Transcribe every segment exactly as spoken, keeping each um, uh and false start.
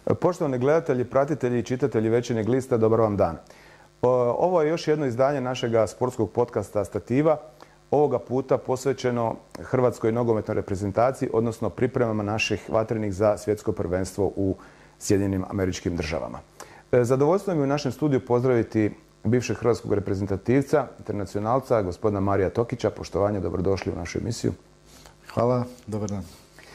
Poštovani gledatelji, pratitelji i čitatelji Večernjeg lista, dobar vam dan. Ovo je još jedno izdanje našega sportskog podcasta Stativa, ovoga puta posvećeno Hrvatskoj nogometnoj reprezentaciji, odnosno pripremama naših vatrenih za svjetsko prvenstvo u Sjedinjenim Američkim Državama. Zadovoljstvo mi je u našem studiju pozdraviti bivšeg hrvatskog reprezentativca, internacionalca, gospodina Marija Tokića. Poštovanje, dobrodošli u našu emisiju. Hvala, dobar dan.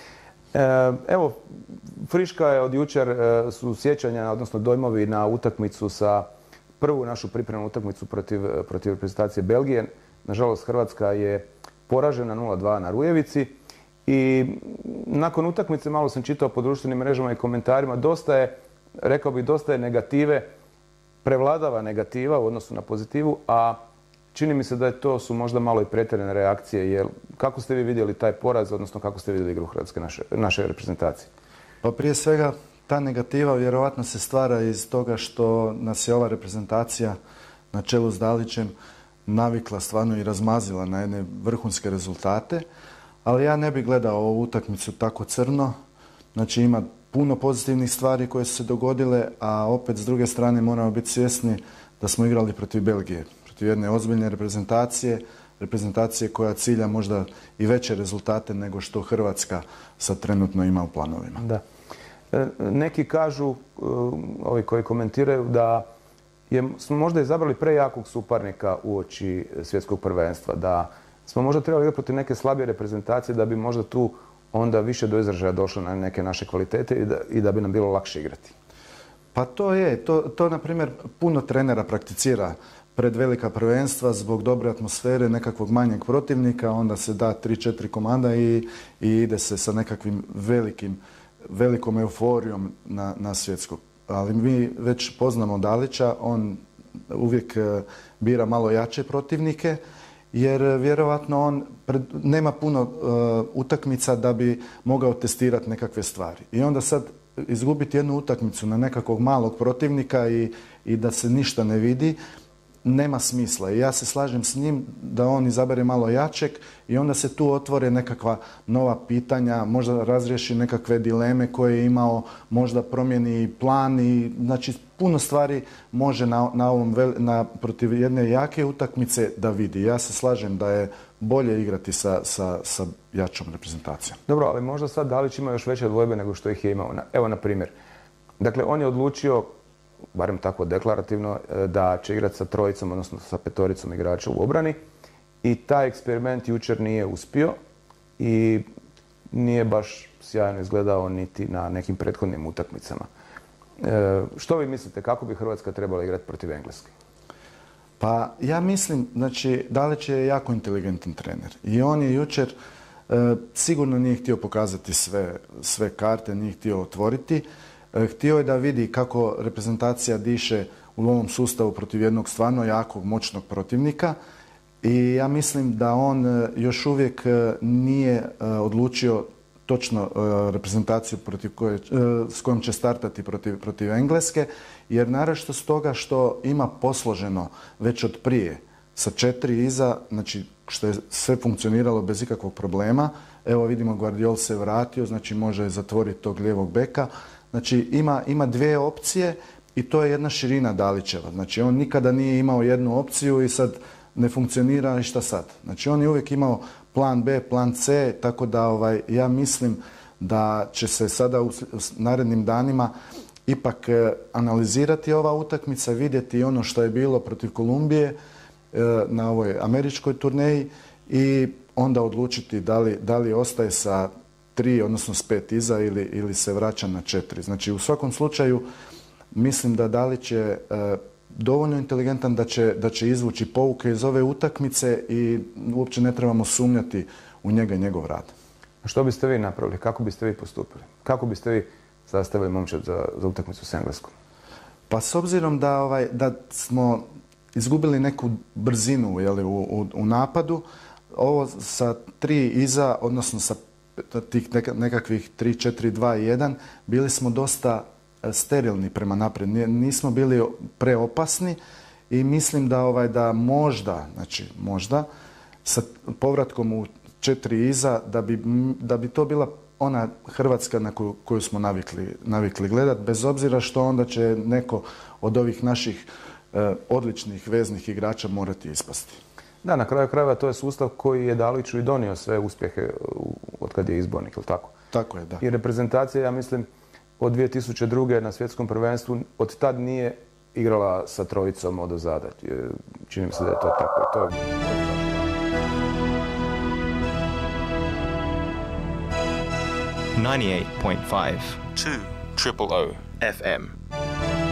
Evo, friška je od jučer su sjećanja, odnosno dojmovi na utakmicu sa prvu našu pripremnu utakmicu protiv, protiv reprezentacije Belgije. Nažalost, Hrvatska je poražena nula dva na Rujevici i nakon utakmice malo sam čitao po društvenim mrežama i komentarima. Dosta je, rekao bih, dosta je negative, prevladava negativa u odnosu na pozitivu, a čini mi se da je to su možda malo i pretjerane reakcije. Jer kako ste vi vidjeli taj poraz, odnosno kako ste vidjeli igru Hrvatske naše, naše reprezentacije? Pa prije svega, ta negativa vjerovatno se stvara iz toga što nas je ova reprezentacija na čelu s Dalićem navikla stvarno i razmazila na jedne vrhunske rezultate, ali ja ne bih gledao ovu utakmicu tako crno. Znači ima puno pozitivnih stvari koje su se dogodile, a opet s druge strane moramo biti svjesni da smo igrali protiv Belgije, protiv jedne ozbiljne reprezentacije, reprezentacije koja cilja možda i veće rezultate nego što Hrvatska sad trenutno ima u planovima. Da. Neki kažu, ovi koji komentiraju, da je, smo možda izabrali prejakog suparnika uoči svjetskog prvenstva, da smo možda trebali igrati protiv neke slabije reprezentacije da bi možda tu onda više do izražaja došlo na neke naše kvalitete i da, i da bi nam bilo lakše igrati. Pa to je, to, to na primjer puno trenera prakticira pred velika prvenstva zbog dobre atmosfere, nekakvog manjeg protivnika, onda se da tri četiri komanda i, i ide se sa nekakvim velikim, velikom euforijom na, na svjetsko. Ali mi već poznamo Dalića, on uvijek bira malo jače protivnike, jer vjerovatno on pred, nema puno uh, utakmica da bi mogao testirati nekakve stvari. I onda sad izgubiti jednu utakmicu na nekakvog malog protivnika i, i da se ništa ne vidi, nema smisla. I ja se slažem s njim da on izabere malo jačeg i onda se tu otvore nekakva nova pitanja, možda razriješi nekakve dileme koje je imao, možda promijeni plan i znači puno stvari može na, na ovom na, protiv jedne jake utakmice da vidi. Ja se slažem da je bolje igrati sa, sa, sa jačom reprezentacijom. Dobro, ali možda sad Dalić ima još veće dvojbe nego što ih je imao. Evo, na primjer. Dakle, on je odlučio, barem tako deklarativno, da će igrati sa trojicom, odnosno sa petoricom igrača u obrani. I taj eksperiment jučer nije uspio i nije baš sjajno izgledao niti na nekim prethodnim utakmicama. E, što vi mislite, kako bi Hrvatska trebala igrati protiv Engleske? Pa ja mislim, znači, Dalić je jako inteligentan trener i on je jučer e, sigurno nije htio pokazati sve, sve karte, nije htio otvoriti. Htio je da vidi kako reprezentacija diše u ovom sustavu protiv jednog stvarno jakog, moćnog protivnika i ja mislim da on još uvijek nije odlučio točno reprezentaciju protiv koje, s kojom će startati protiv, protiv Engleske, jer naročito stoga što ima posloženo već od prije sa četiri iza, znači što je sve funkcioniralo bez ikakvog problema. Evo vidimo Guardiol se vratio, znači može zatvoriti tog lijevog beka. Znači ima, ima dvije opcije i to je jedna širina Dalićeva. Znači on nikada nije imao jednu opciju i sad ne funkcionira i šta sad. Znači on je uvijek imao plan B, plan C, tako da ovaj, ja mislim da će se sada u narednim danima ipak eh, analizirati ova utakmica, vidjeti ono što je bilo protiv Kolumbije eh, na ovoj američkoj turneji i onda odlučiti da li, da li ostaje sa tri, odnosno s pet iza ili, ili se vraća na četiri. Znači u svakom slučaju mislim da Dalić je e, dovoljno inteligentan da će, da će izvući pouke iz ove utakmice i uopće ne trebamo sumnjati u njega i njegov rad. Što biste vi napravili? Kako biste vi postupili? Kako biste vi sastavili momčad za, za utakmicu s Engleskom? Pa s obzirom da, ovaj, da smo izgubili neku brzinu jeli, u, u, u napadu, ovo sa tri iza, odnosno sa tih nekakvih tri, četiri, dva, jedan, bili smo dosta sterilni prema naprijed. Nismo bili preopasni i mislim da, ovaj, da možda, znači možda, sa povratkom u četiri iza, da bi, da bi to bila ona Hrvatska na koju, koju smo navikli, navikli gledati, bez obzira što onda će neko od ovih naših e, odličnih veznih igrača morati ispasti. Da, na kraju krajeva to je sustav koji je Daliću i donio sve uspjehe od kad je izbornik, ili tako? Tako je, da. I reprezentacija, ja mislim, od dvije tisuće druge na svjetskom prvenstvu od tad nije igrala sa trojicom odozada. Čini mi se da je to tako. To je... ninety-eight point five two Triple O F M